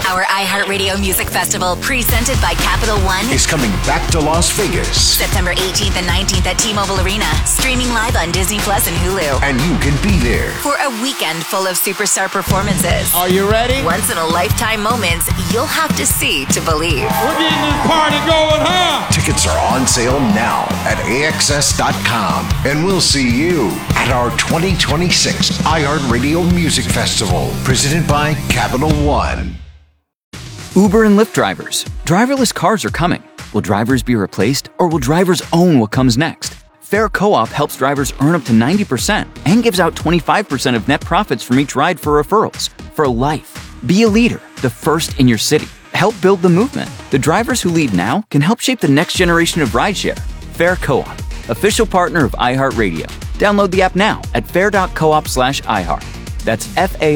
Our iHeartRadio Music Festival, presented by Capital One, is coming back to Las Vegas. September 18th and 19th at T-Mobile Arena, streaming live on Disney Plus and Hulu. And you can be there for a weekend full of superstar performances. Are you ready? Once-in-a-lifetime moments you'll have to see to believe. We're getting this party going, huh? Tickets are on sale now at AXS.com. And we'll see you at our 2026 iHeartRadio Music Festival, presented by Capital One. Uber and Lyft drivers. Driverless cars are coming. Will drivers be replaced, or will drivers own what comes next? Fair Co-op helps drivers earn up to 90% and gives out 25% of net profits from each ride for referrals. For life. Be a leader, the first in your city. Help build the movement. The drivers who lead now can help shape the next generation of rideshare. Fair Co-op, official partner of iHeartRadio. Download the app now at fair.coop/iHeart. That's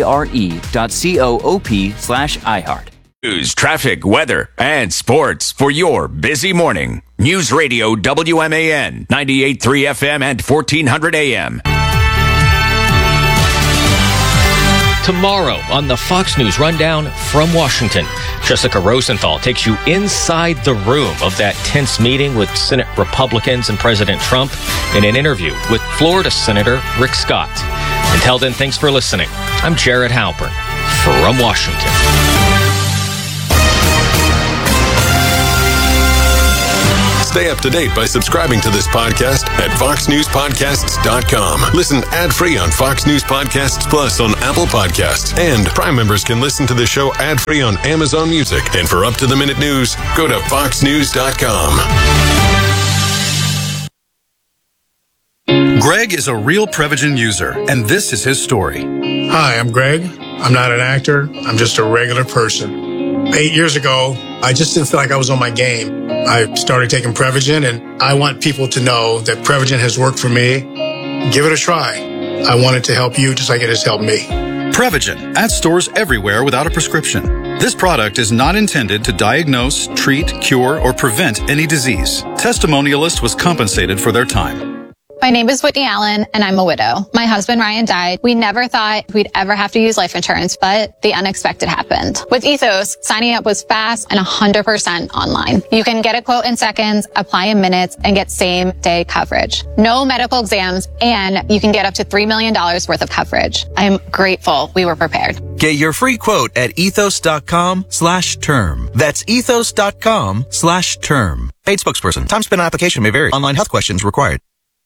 FARE.coop/iHeart. News, traffic, weather, and sports for your busy morning. News Radio WMAN, 98.3 FM and 1400 AM. Tomorrow on the Fox News Rundown from Washington, Jessica Rosenthal takes you inside the room of that tense meeting with Senate Republicans and President Trump in an interview with Florida Senator Rick Scott. Until then, thanks for listening. I'm Jared Halpern from Washington. Stay up to date by subscribing to this podcast at foxnewspodcasts.com. Listen ad-free on Fox News Podcasts Plus on Apple Podcasts. And Prime members can listen to the show ad-free on Amazon Music. And for up-to-the-minute news, go to foxnews.com. Greg is a real Prevagen user, and this is his story. Hi, I'm Greg. I'm not an actor. I'm just a regular person. 8 years ago, I just didn't feel like I was on my game. I started taking Prevagen, and I want people to know that Prevagen has worked for me. Give it a try. I want it to help you just like it has helped me. Prevagen, at stores everywhere without a prescription. This product is not intended to diagnose, treat, cure, or prevent any disease. Testimonialist was compensated for their time. My name is Whitney Allen, and I'm a widow. My husband, Ryan, died. We never thought we'd ever have to use life insurance, but the unexpected happened. With Ethos, signing up was fast and 100% online. You can get a quote in seconds, apply in minutes, and get same-day coverage. No medical exams, and you can get up to $3 million worth of coverage. I'm grateful we were prepared. Get your free quote at ethos.com/term. That's ethos.com/term. Paid spokesperson. Time spent on application may vary. Online health questions required.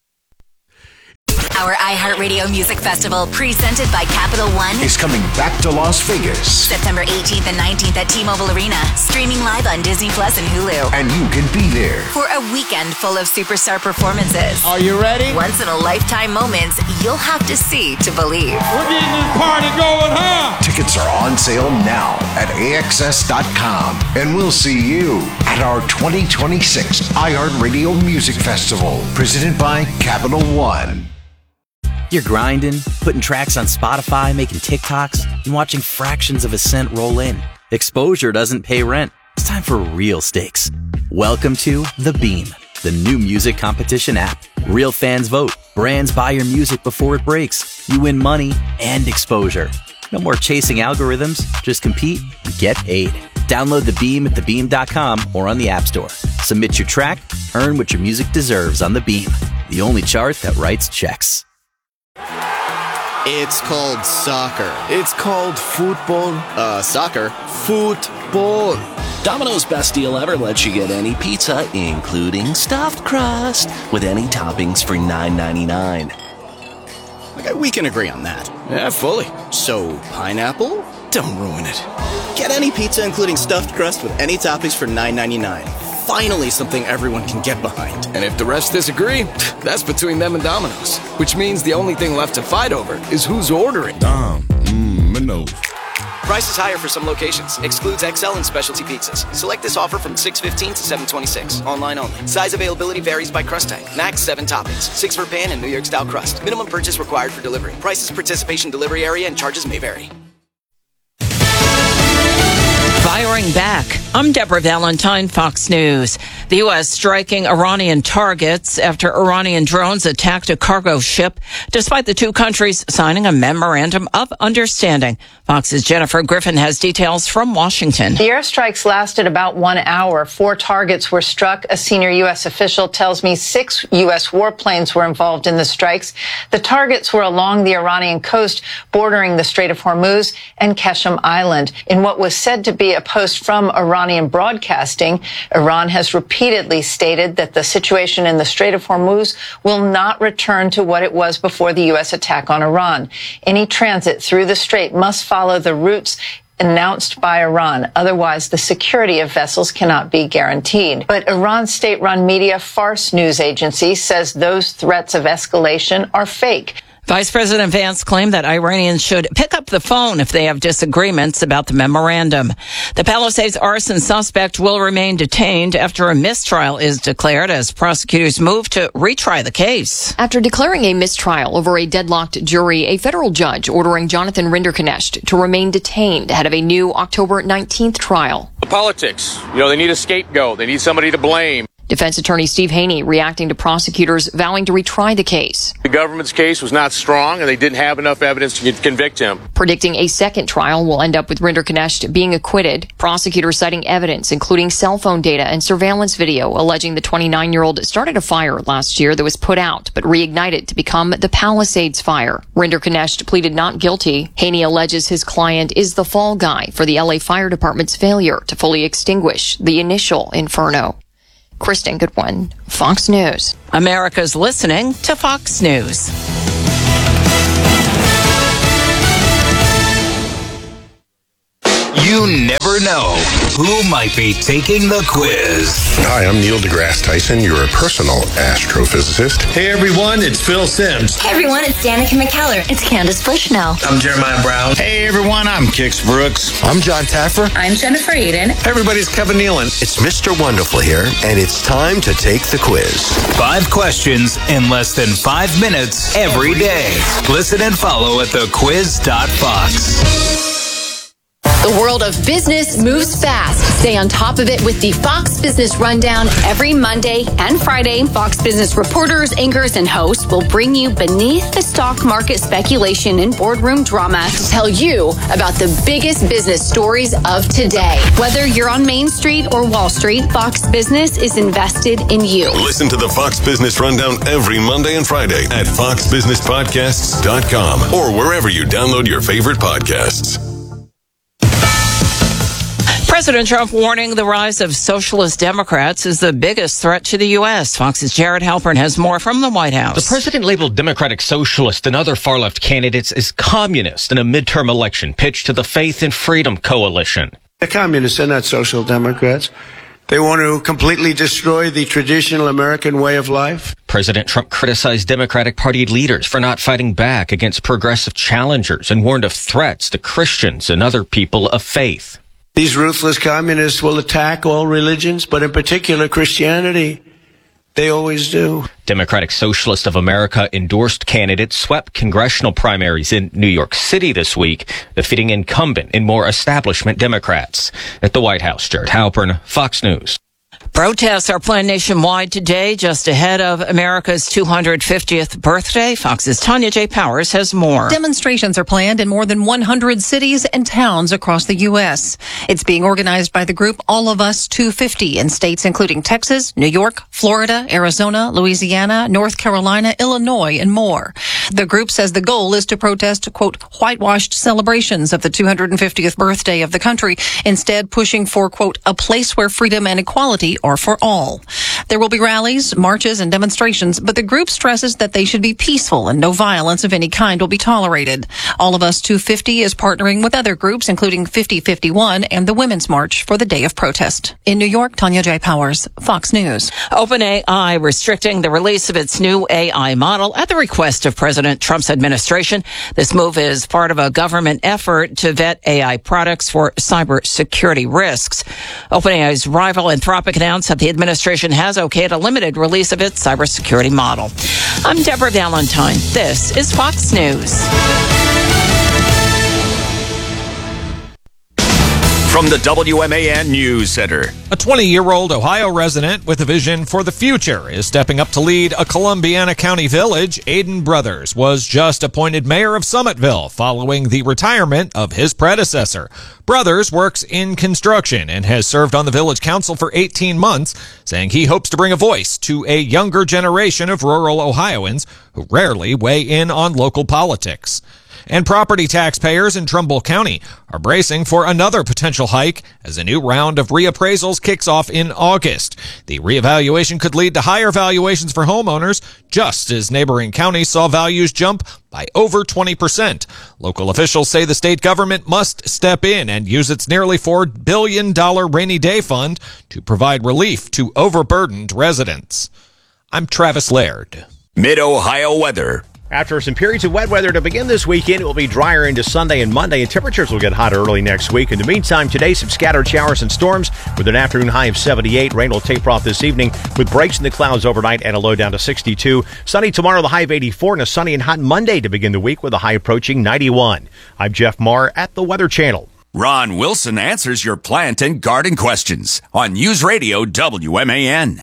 Our iHeartRadio Music Festival, presented by Capital One, is coming back to Las Vegas. September 18th and 19th at T-Mobile Arena, streaming live on Disney Plus and Hulu. And you can be there for a weekend full of superstar performances. Are you ready? Once-in-a-lifetime moments you'll have to see to believe. We're getting this party going, huh? Tickets are on sale now at AXS.com. And we'll see you at our 2026 iHeartRadio Music Festival, presented by Capital One. You're grinding, putting tracks on Spotify, making TikToks, and watching fractions of a cent roll in. Exposure doesn't pay rent. It's time for real stakes. Welcome to The Beam, the new music competition app. Real fans vote. Brands buy your music before it breaks. You win money and exposure. No more chasing algorithms. Just compete and get paid. Download The Beam at thebeam.com or on the App Store. Submit your track, earn what your music deserves on The Beam, the only chart that writes checks. It's called soccer. It's called football. Soccer. Football. Domino's best deal ever lets you get any pizza, including stuffed crust, with any toppings for $9.99. Okay, we can agree on that. Yeah, fully. So, pineapple? Don't ruin it. Get any pizza, including stuffed crust, with any toppings for $9.99. Finally, something everyone can get behind. And if the rest disagree, that's between them and Domino's. Which means the only thing left to fight over is who's ordering. Domino's. Price is higher for some locations. Excludes XL and specialty pizzas. Select this offer from 6/15 to 7/26. Online only. Size availability varies by crust type. Max 7 toppings. 6 for pan and New York style crust. Minimum purchase required for delivery. Prices, participation, delivery area, and charges may vary. Firing back. I'm Deborah Valentine, Fox News. The U.S. striking Iranian targets after Iranian drones attacked a cargo ship, despite the two countries signing a memorandum of understanding. Fox's Jennifer Griffin has details from Washington. The airstrikes lasted about 1 hour. 4 targets were struck. A senior U.S. official tells me 6 U.S. warplanes were involved in the strikes. The targets were along the Iranian coast, bordering the Strait of Hormuz and Qeshm Island. In what was said to be a post from Iranian broadcasting, Iran has repeatedly stated that the situation in the Strait of Hormuz will not return to what it was before the U.S. attack on Iran. Any transit through the strait must follow the routes announced by Iran. Otherwise, the security of vessels cannot be guaranteed. But Iran's state-run media Fars news agency says those threats of escalation are fake. Vice President Vance claimed that Iranians should pick up the phone if they have disagreements about the memorandum. The Palisades arson suspect will remain detained after a mistrial is declared as prosecutors move to retry the case. After declaring a mistrial over a deadlocked jury, a federal judge ordering Jonathan Rinderknecht to remain detained ahead of a new October 19th trial. The politics, they need a scapegoat. They need somebody to blame. Defense attorney Steve Haney reacting to prosecutors vowing to retry the case. The government's case was not strong, and they didn't have enough evidence to convict him. Predicting a second trial will end up with Rinderknecht being acquitted. Prosecutors citing evidence, including cell phone data and surveillance video, alleging the 29-year-old started a fire last year that was put out, but reignited to become the Palisades fire. Rinderknecht pleaded not guilty. Haney alleges his client is the fall guy for the LA Fire Department's failure to fully extinguish the initial inferno. Kristen Goodwin, Fox News. America's listening to Fox News. You never know who might be taking the quiz. Hi, I'm Neil deGrasse Tyson, your personal astrophysicist. Hey everyone, it's Phil Simms. Hey everyone, it's Danica McKellar. It's Candace Bushnell. I'm Jeremiah Brown. Hey everyone, I'm Kix Brooks. I'm John Taffer. I'm Jennifer Aiden. Hey everybody, it's Kevin Nealon. It's Mr. Wonderful here, and it's time to take the quiz. 5 questions in less than 5 minutes every day. Listen and follow at thequiz.fox. The world of business moves fast. Stay on top of it with the Fox Business Rundown every Monday and Friday. Fox Business reporters, anchors, and hosts will bring you beneath the stock market speculation and boardroom drama to tell you about the biggest business stories of today. Whether you're on Main Street or Wall Street, Fox Business is invested in you. Listen to the Fox Business Rundown every Monday and Friday at foxbusinesspodcasts.com or wherever you download your favorite podcasts. President Trump warning the rise of socialist Democrats is the biggest threat to the U.S. Fox's Jared Halpern has more from the White House. The president labeled Democratic Socialist and other far-left candidates as communist in a midterm election pitched to the Faith and Freedom Coalition. The communists are not social democrats. They want to completely destroy the traditional American way of life. President Trump criticized Democratic Party leaders for not fighting back against progressive challengers and warned of threats to Christians and other people of faith. These ruthless communists will attack all religions, but in particular Christianity. They always do. Democratic Socialist of America endorsed candidates swept congressional primaries in New York City this week, defeating incumbent and more establishment Democrats. At the White House, Jared Halpern, Fox News. Protests are planned nationwide today, just ahead of America's 250th birthday. Fox's Tanya J. Powers has more. Demonstrations are planned in more than 100 cities and towns across the U.S. It's being organized by the group All of Us 250 in states including Texas, New York, Florida, Arizona, Louisiana, North Carolina, Illinois, and more. The group says the goal is to protest, quote, whitewashed celebrations of the 250th birthday of the country, instead pushing for, quote, a place where freedom and equality are for all. There will be rallies, marches, and demonstrations, but the group stresses that they should be peaceful and no violence of any kind will be tolerated. All of Us 250 is partnering with other groups, including 5051 and the Women's March for the Day of Protest. In New York, Tanya J. Powers, Fox News. OpenAI restricting the release of its new AI model at the request of President Trump's administration. This move is part of a government effort to vet AI products for cybersecurity risks. OpenAI's rival Anthropic announced that the administration has okayed a limited release of its cybersecurity model. I'm Deborah Valentine. This is Fox News. From the WMAN News Center. A 20-year-old Ohio resident with a vision for the future is stepping up to lead a Columbiana County village. Aiden Brothers was just appointed mayor of Summitville following the retirement of his predecessor. Brothers works in construction and has served on the village council for 18 months, saying he hopes to bring a voice to a younger generation of rural Ohioans who rarely weigh in on local politics. And property taxpayers in Trumbull County are bracing for another potential hike as a new round of reappraisals kicks off in August. The reevaluation could lead to higher valuations for homeowners, just as neighboring counties saw values jump by over 20%. Local officials say the state government must step in and use its nearly $4 billion rainy day fund to provide relief to overburdened residents. I'm Travis Laird. Mid-Ohio weather. After some periods of wet weather to begin this weekend, it will be drier into Sunday and Monday, and temperatures will get hotter early next week. In the meantime, today, some scattered showers and storms with an afternoon high of 78. Rain will taper off this evening with breaks in the clouds overnight and a low down to 62. Sunny tomorrow, the high of 84, and a sunny and hot Monday to begin the week with a high approaching 91. I'm Jeff Marr at the Weather Channel. Ron Wilson answers your plant and garden questions on News Radio WMAN.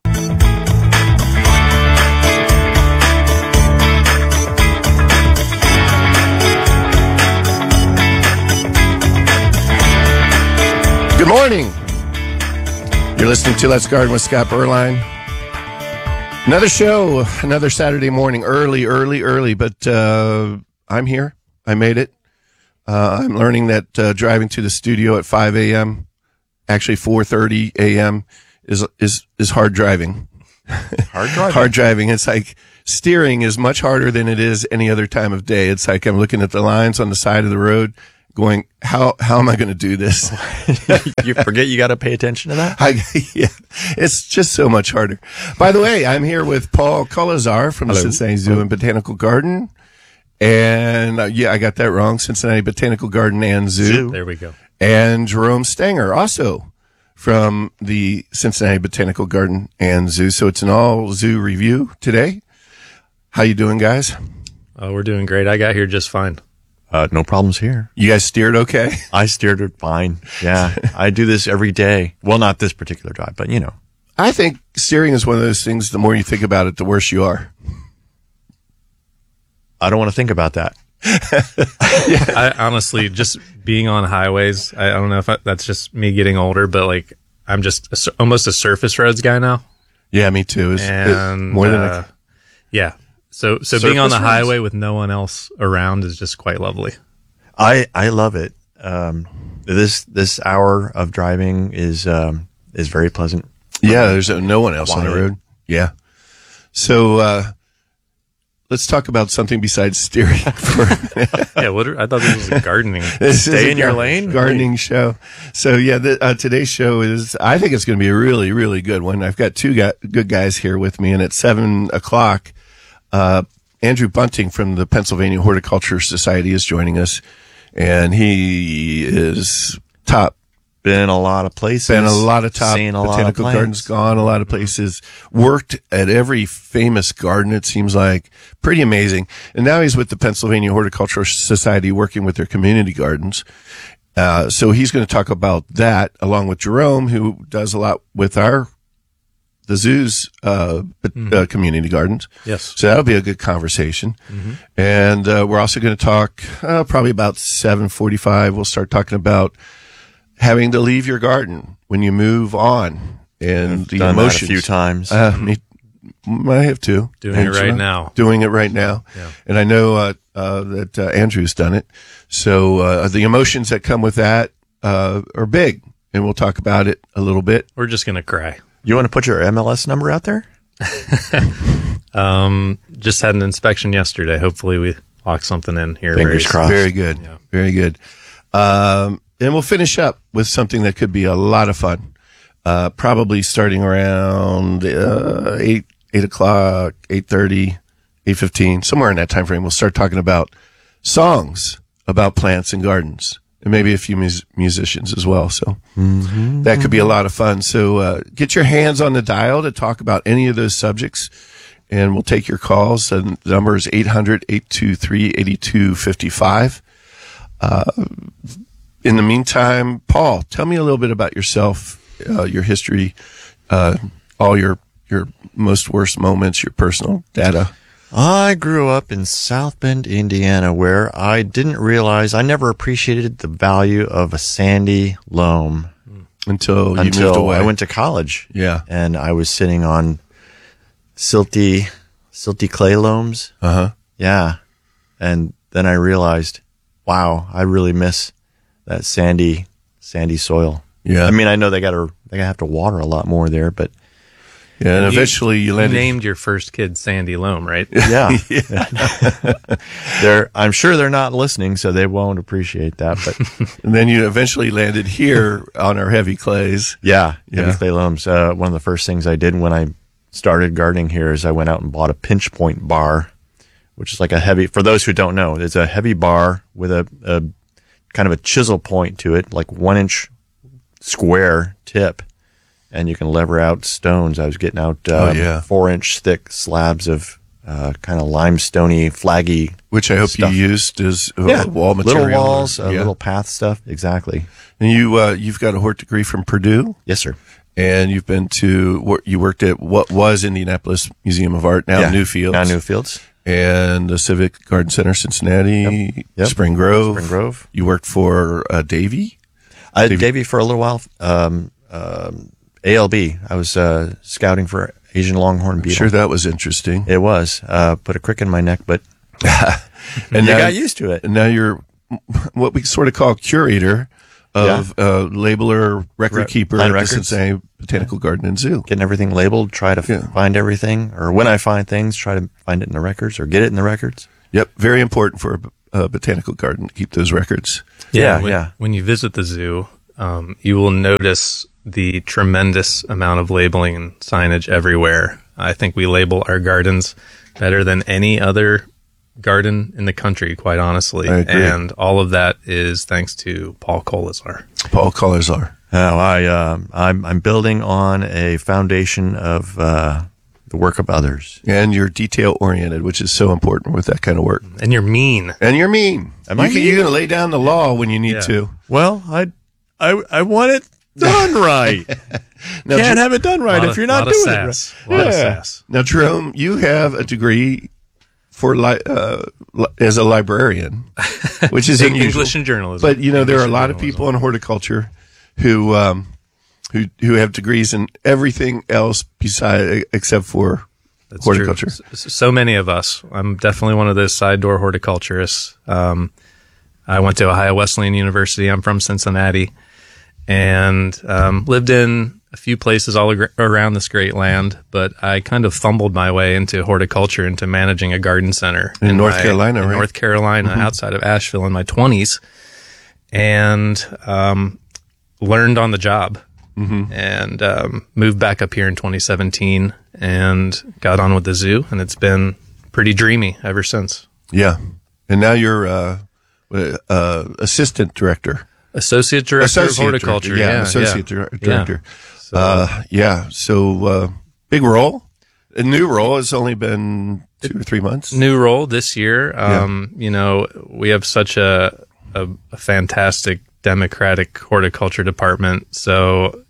Good morning. You're listening to Let's Garden with Scott Berline. Another show, another Saturday morning, early, but I'm here. I made it. I'm learning that driving to the studio at 5 a.m., actually 4:30 a.m., is hard driving. Hard driving? Hard driving. It's like steering is much harder than it is any other time of day. It's like I'm looking at the lines on the side of the road, going, how am I going to do this? You forget you got to pay attention to that? Yeah, it's just so much harder. By the way, I'm here with Paul Colazar from the Cincinnati Zoo and Botanical Garden. And I got that wrong. Cincinnati Botanical Garden and Zoo. There we go. And Jerome Stanger, also from the Cincinnati Botanical Garden and Zoo. So it's an all zoo review today. How you doing, guys? We're doing great. I got here just fine. No problems here. You guys steered okay? I steered it fine. Yeah. I do this every day. Well, not this particular drive, but you know. I think steering is one of those things, the more you think about it, the worse you are. I don't want to think about that. I honestly, just being on highways, I don't know if that's just me getting older, but like, I'm just almost a surface roads guy now. Yeah, me too. More than yeah. So being on the highway with no one else around is just quite lovely. I love it. This hour of driving is very pleasant. Yeah, there's no one else on the road. Yeah. So let's talk about something besides steering for a minute. Yeah, I thought this was a gardening. Stay in your lane gardening show. So yeah, today's show I think it's going to be a really, really good one. I've got two good guys here with me, and at 7:00. Andrew Bunting from the Pennsylvania Horticulture Society is joining us, and he is top. Been a lot of places. Been a lot of top botanical gardens, gone a lot of places, worked at every famous garden, it seems like. Pretty amazing. And now he's with the Pennsylvania Horticultural Society working with their community gardens. So he's going to talk about that along with Jerome, who does a lot with the zoo's community gardens. Yes. So that'll be a good conversation. Mm-hmm. And we're also going to talk probably about 7:45. We'll start talking about having to leave your garden when you move on and I've the done emotions. That a few times. I have too. Doing it right now. Doing it right now. Yeah. And I know that Andrew's done it. So the emotions that come with that are big, and we'll talk about it a little bit. We're just going to cry. You want to put your MLS number out there? Just had an inspection yesterday. Hopefully we lock something in here. Fingers crossed. Very good. Yeah. Very good. And we'll finish up with something that could be a lot of fun. Probably starting around 8 o'clock, 8:30, 8:15, somewhere in that time frame. We'll start talking about songs about plants and gardens, and maybe a few musicians as well. So that could be a lot of fun. So get your hands on the dial to talk about any of those subjects, and we'll take your calls. And the number is 800-823-8255. in the meantime, Paul, tell me a little bit about yourself, your history, all your most worst moments, your personal data. I grew up in South Bend, Indiana, where I didn't realize, I never appreciated the value of a sandy loam. Until you moved away. I went to college. Yeah. And I was sitting on silty clay loams. Uh-huh. Yeah. And then I realized, wow, I really miss that sandy soil. Yeah. I mean, I know they have to water a lot more there, but yeah, and eventually you landed. named your first kid Sandy Loam, right? Yeah. I'm sure they're not listening, so they won't appreciate that. But and then you eventually landed here on our heavy clays. Heavy clay loams. One of the first things I did when I started gardening here is I went out and bought a pinch point bar, which is like a heavy. For those who don't know, it's a heavy bar with a kind of a chisel point to it, like 1 inch square tip. And you can lever out stones. I was getting out 4 inch thick slabs of kind of limestoney, flaggy, which I hope stuff. you used as wall material. Little walls, little path stuff. Exactly. And you've got a Hort degree from Purdue. Yes, sir. And you've been you worked at what was Indianapolis Museum of Art, now Newfields. Now Newfields. And the Civic Garden Center, Cincinnati, Yep. Spring Grove. Spring Grove. You worked for Davy? Davy for a little while. ALB. I was scouting for Asian longhorn beetle. Sure, that was interesting. It was. Put a crick in my neck, but and you got used to it. And now you're what we sort of call curator of labeler, record keeper at the Cincinnati Botanical Garden and Zoo. Getting everything labeled, try to find everything, or when I find things, try to find it in the records or get it in the records. Yep, very important for a botanical garden to keep those records. When you visit the zoo, you will notice the tremendous amount of labeling and signage everywhere. I think we label our gardens better than any other garden in the country, quite honestly. I agree. And all of that is thanks to Paul Kolazar. Paul Kolazar. I'm building on a foundation of the work of others. And you're detail oriented, which is so important with that kind of work. And you're mean. Am I mean? You're going to lay down the law when you need to. Well, I want it done right. Can't have it done right if you're not doing it right. A lot of sass. Now, Jerome, you have a degree for as a librarian, which is unusual. English and journalism. But there are a lot of people in horticulture who have degrees in everything else except for horticulture. True. So many of us. I'm definitely one of those side door horticulturists. I went to Ohio Wesleyan University. I'm from Cincinnati. And lived in a few places all around this great land, but I kind of fumbled my way into horticulture, into managing a garden center in North Carolina, right? North Carolina, outside of Asheville, in my 20s, and learned on the job, and moved back up here in 2017, and got on with the zoo, and it's been pretty dreamy ever since. Yeah, and now you're assistant director. Associate director of horticulture. Associate director. Yeah. So big role. A new role. It's only been 2 or 3 months. New role this year. We have such a fantastic democratic horticulture department. So,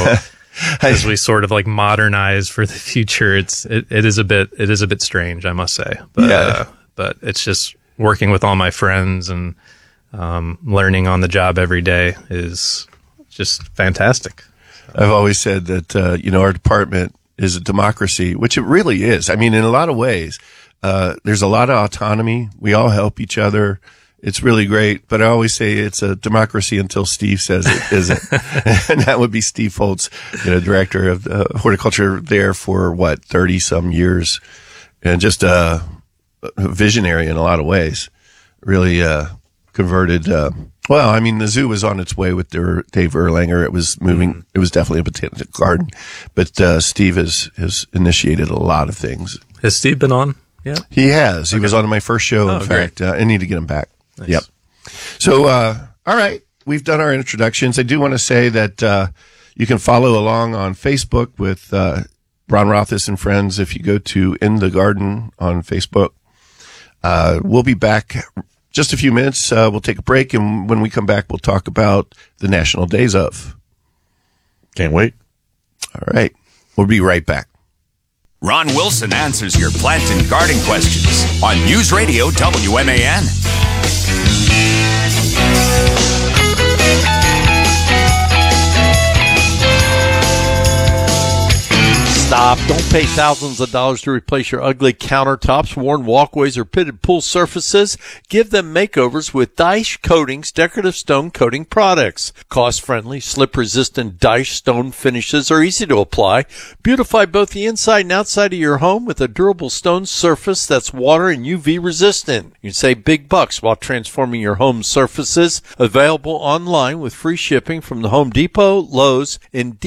as we sort of like modernize for the future, it is a bit strange, I must say. But but it's just working with all my friends and learning on the job every day is just fantastic. I've always said that, our department is a democracy, which it really is. I mean, in a lot of ways, there's a lot of autonomy. We all help each other. It's really great. But I always say it's a democracy until Steve says it isn't. And that would be Steve Foltz, director of horticulture there for 30 some years, and just a visionary in a lot of ways. Really, converted. The zoo was on its way with Dave Erlanger. It was moving. It was definitely a botanical garden, but Steve has initiated a lot of things. Has Steve been on? Yeah, he has. He was on my first show. In fact, I need to get him back. Nice. Yep. So, all right, we've done our introductions. I do want to say that you can follow along on Facebook with Ron Rothis and friends if you go to In the Garden on Facebook. We'll be back just a few minutes. We'll take a break, and when we come back, we'll talk about the National Days of. Can't wait. All right. We'll be right back. Ron Wilson answers your plant and garden questions on News Radio WMAN. Stop. Don't pay thousands of dollars to replace your ugly countertops, worn walkways, or pitted pool surfaces. Give them makeovers with Dyche Coatings decorative stone coating products. Cost-friendly, slip-resistant Dyche stone finishes are easy to apply. Beautify both the inside and outside of your home with a durable stone surface that's water and UV resistant. You can save big bucks while transforming your home surfaces. Available online with free shipping from the Home Depot, Lowe's, and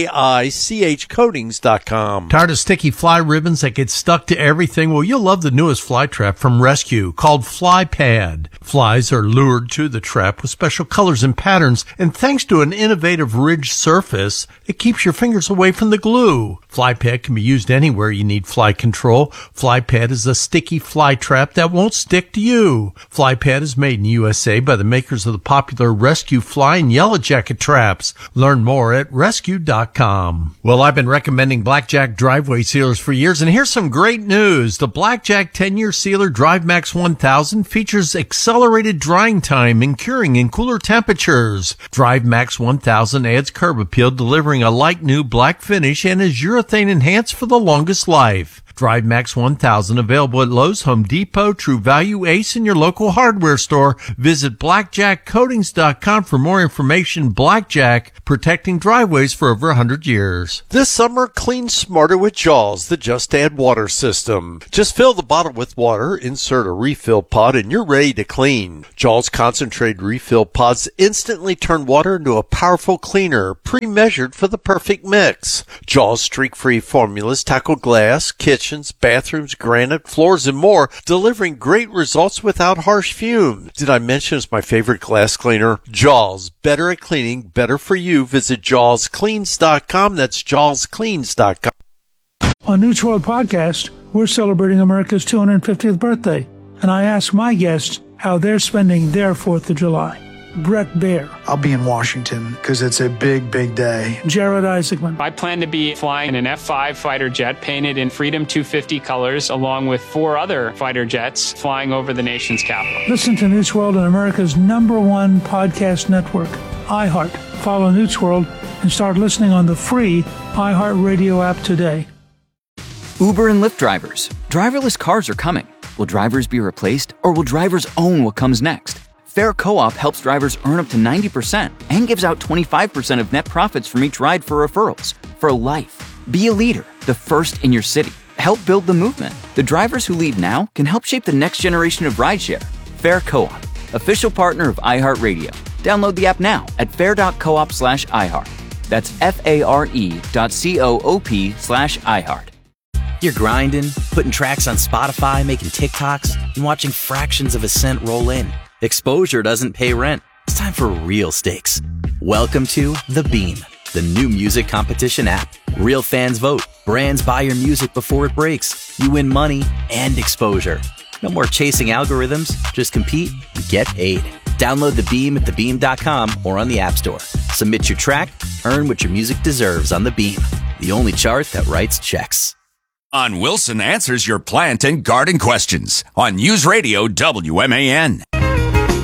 DAICHcoatings.com. Tired of sticky fly ribbons that get stuck to everything? Well, you'll love the newest fly trap from Rescue called Fly Pad. Flies are lured to the trap with special colors and patterns, and thanks to an innovative ridged surface, it keeps your fingers away from the glue. Fly Pad can be used anywhere you need fly control. Fly Pad is a sticky fly trap that won't stick to you. Fly Pad is made in USA by the makers of the popular Rescue Fly and Yellow Jacket traps. Learn more at rescue.com. Well, I've been recommending Blackjack driveway sealers for years, and here's some great news. The Blackjack 10-year sealer DriveMax 1000 features accelerated drying time and curing in cooler temperatures. DriveMax 1000 adds curb appeal, delivering a light new black finish, and is urethane enhanced for the longest life. DriveMax 1000 available at Lowe's, Home Depot, True Value, Ace, and your local hardware store. Visit blackjackcoatings.com for more information. Blackjack, protecting driveways for over 100 years. This summer, clean smarter with Jaws, the Just Add Water system. Just fill the bottle with water, insert a refill pod, and you're ready to clean. Jaws concentrated refill pods instantly turn water into a powerful cleaner, pre-measured for the perfect mix. Jaws streak-free formulas tackle glass, kitchens, bathrooms, granite, floors, and more, delivering great results without harsh fumes. Did I mention it's my favorite glass cleaner? Jaws, better at cleaning, better for you. Visit JawsCleans.com. That's JawsCleans.com. On News World Podcast, we're celebrating America's 250th birthday, and I ask my guests how they're spending their 4th of July. Brett Baer. I'll be in Washington because it's a big, big day. Jared Isaacman. I plan to be flying an F-5 fighter jet painted in Freedom 250 colors, along with 4 other fighter jets flying over the nation's capital. Listen to News World on America's #1 podcast network, iHeart. Follow News World and start listening on the free iHeartRadio app today. Uber and Lyft drivers. Driverless cars are coming. Will drivers be replaced, or will drivers own what comes next? Fair Co-op helps drivers earn up to 90% and gives out 25% of net profits from each ride for referrals. For life. Be a leader, the first in your city. Help build the movement. The drivers who lead now can help shape the next generation of rideshare. Fair Co-op, official partner of iHeartRadio. Download the app now at fair.coop/iHeart. That's FARE.coop/iHeart. You're grinding, putting tracks on Spotify, making TikToks, and watching fractions of a cent roll in. Exposure doesn't pay rent. It's time for real stakes. Welcome to The Beam, the new music competition app. Real fans vote. Brands buy your music before it breaks. You win money and exposure. No more chasing algorithms. Just compete and get paid. Download The Beam at thebeam.com or on the App Store. Submit your track, earn what your music deserves on The Beam, the only chart that writes checks. On Wilson answers your plant and garden questions on News Radio WMAN.